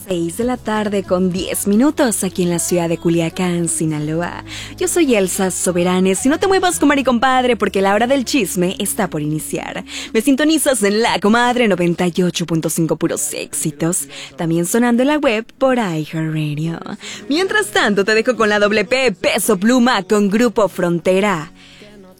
6 de la tarde con 10 minutos aquí en la ciudad de Culiacán, Sinaloa. Yo soy Elsa Soberanes y no te muevas, comadre y compadre, porque la hora del chisme está por iniciar. Me sintonizas en La Comadre 98.5 puros éxitos, también sonando en la web por iHeartRadio. Mientras tanto te dejo con la doble P, Peso Pluma con Grupo Frontera.